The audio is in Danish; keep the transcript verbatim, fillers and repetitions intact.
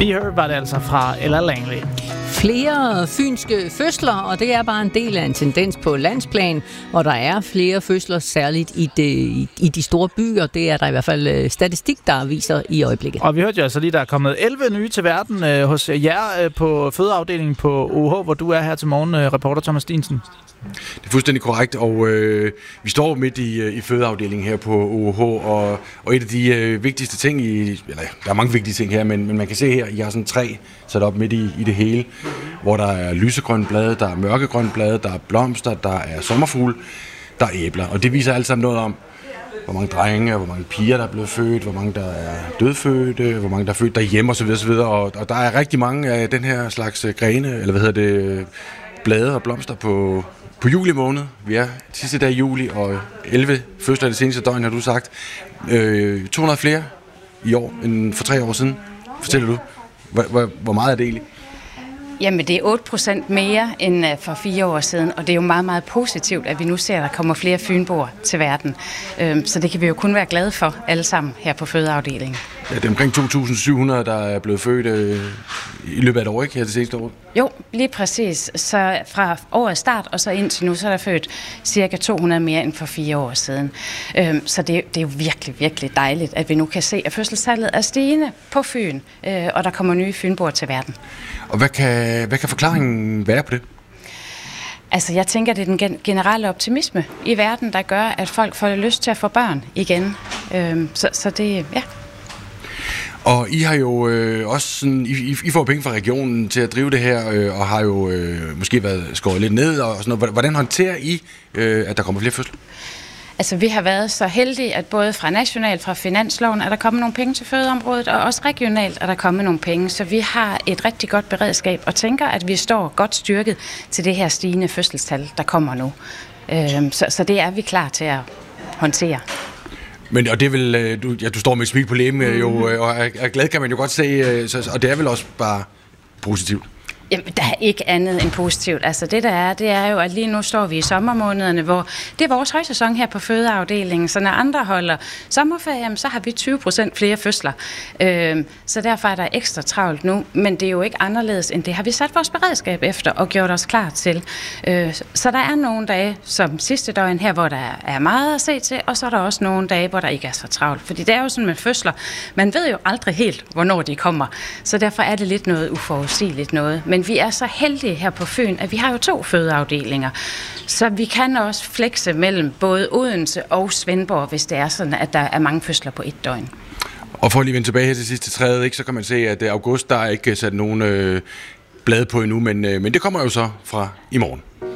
Be Heard var det altså fra Ella Langley. Flere fynske fødsler, og det er bare en del af en tendens på landsplan, hvor der er flere fødsler, særligt i de, i de store byer. Det er der i hvert fald statistik, der viser i øjeblikket. Og vi hørte jo altså lige, der er kommet elleve nye til verden øh, hos jer øh, på fødeafdelingen på O H, hvor du er her til morgen, øh, reporter Thomas Stinsen. Det er fuldstændig korrekt, og øh, vi står midt i, i fødeafdelingen her på O H, og, og et af de øh, vigtigste ting, i, eller der er mange vigtige ting her, men, men man kan se her, I har sådan tre sat op midt i, i det hele, hvor der er lysegrønne blade, der er mørkegrønne blade, der er blomster, der er sommerfugle, der er æbler, og det viser alt sammen noget om, hvor mange drenge, hvor mange piger, der er blevet født, hvor mange der er dødfødte, hvor mange der er født derhjemme osv. osv. Og, og der er rigtig mange af den her slags grene, eller hvad hedder det, blade og blomster på, på juli måned. Vi er sidste dag i juli, og elleve fødsler det seneste døgn, har du sagt. Øh, to hundrede flere i år end for tre år siden. Fortæller du, hvor, hvor, hvor meget er det egentlig? Jamen, det er otte procent mere end for fire år siden, og det er jo meget, meget positivt, at vi nu ser, at der kommer flere fynboer til verden. Så det kan vi jo kun være glade for, alle sammen her på fødeafdelingen. Ja, det er omkring to tusind syv hundrede, der er blevet født øh, i løbet af et år, ikke? Her det seneste år. Jo, lige præcis. Så fra årets start og så indtil nu, så er der født cirka to hundrede mere end for fire år siden. Øhm, så det, det er jo virkelig, virkelig dejligt, at vi nu kan se, at fødselstallet er stigende på Fyn, øh, og der kommer nye fynboer til verden. Og hvad kan, hvad kan forklaringen være på det? Altså, jeg tænker, det er den generelle optimisme i verden, der gør, at folk får lyst til at få børn igen. Øhm, så, så det, ja... Og I har jo øh, også sådan, I, I får penge fra regionen til at drive det her, øh, og har jo øh, måske været skåret lidt ned og sådan noget. Hvordan håndterer I, øh, at der kommer flere fødsler? Altså, vi har været så heldige, at både fra nationalt, fra finansloven, er der kommet nogle penge til fødeområdet, og også regionalt er der kommet nogle penge. Så vi har et rigtig godt beredskab, og tænker, at vi står godt styrket til det her stigende fødselstal, der kommer nu. Øh, så, så det er vi klar til at håndtere. Men og det er vel, du, ja, du står med et smil på læben, jo, og er, er glad, kan man jo godt se, så, og det er vel også bare positivt. Jamen, der er ikke andet end positivt. Altså det der er, det er jo, at lige nu står vi i sommermånederne, hvor det er vores højsæson her på fødeafdelingen, så når andre holder sommerferie, så har vi tyve procent flere fødsler. Øh, så derfor er der ekstra travlt nu, men det er jo ikke anderledes end det har vi sat vores beredskab efter og gjort os klar til. Øh, så der er nogle dage, som sidste døgn her, hvor der er meget at se til, og så er der også nogle dage, hvor der ikke er så travlt. Fordi det er jo sådan med fødsler, man ved jo aldrig helt, hvornår de kommer, så derfor er det lidt noget uforudsigeligt noget. Men vi er så heldige her på Fyn, at vi har jo to fødeafdelinger, så vi kan også flekse mellem både Odense og Svendborg, hvis det er sådan, at der er mange fødsler på et døgn. Og for at lige vende tilbage her til sidste træde, ikke, så kan man se, at august, der er ikke sat nogen øh, blade på endnu, men, øh, men det kommer jo så fra i morgen.